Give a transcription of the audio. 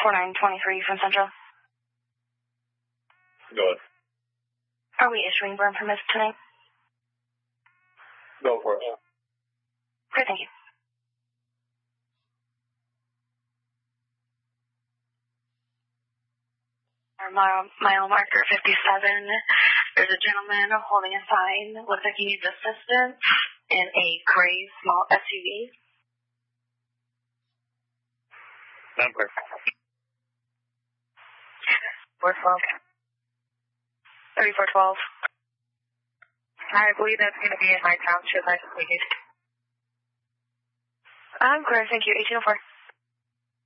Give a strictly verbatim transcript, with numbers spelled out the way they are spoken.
four nine two three from Central. Go ahead. Are we issuing burn permits tonight? Go for it. Great, thank you. Our mile, mile marker fifty-seven. There's a gentleman holding a sign. Looks like he needs assistance in a gray small S U V. Number. four twelve. thirty-four twelve. I believe that's going to be in my township. I just need it. I'm clear, thank you. eighteen oh four.